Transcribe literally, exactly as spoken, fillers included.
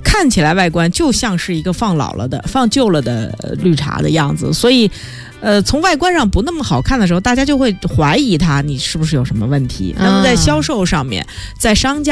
看起来外观就像是一个放老了的、放旧了的绿茶的样子，所以。呃，从外观上不那么好看的时候，大家就会怀疑它你是不是有什么问题。那么在销售上面，在商家